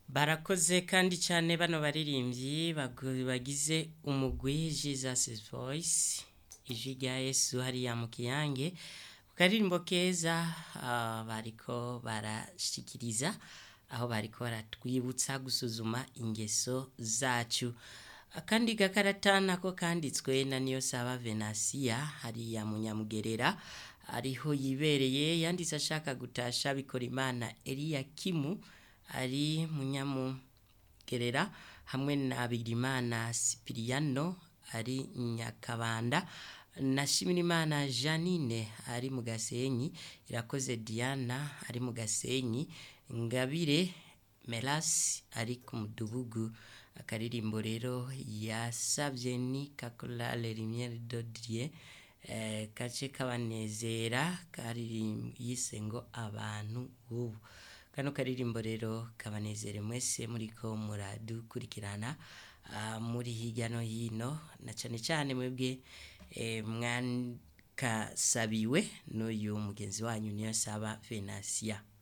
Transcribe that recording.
Barakoze kandi cyane bano baririmbyi bagize umugwi Jesus Voice ijwi rya Yesu hariya mu Kiyange karirimbo keza bariko barashikiriza aho bariko baratwibutsa gusuzuma ingeso zacu. Akandi gakarata nako kanditswe na Niyonsaba Venansia hariya mu Nyamugerera ariho yibereye yanditse ashaka gutasha Bikorimana Eliakimu ari mu Nyamugerera hamwe na Bigirimana Sipiriano ari Nyakabanda na Shimirimana Janine ari mu Gasenyi, Irakoze Diana ari mu Gasenyi, Ngabire Melas ari ku Mudugugu. Akaririmbo rero yasavye ni Kakolale Lumiere Dodrie kace kabanezera yise ngo abantu ubu. Kano karirimbo rero kabanezere mwese muriko muradukurikirana muri hirya no hino na cane cane mwebwe mwakasabiwe n'uyu mugenzi wanyu Niyonsaba Venansia.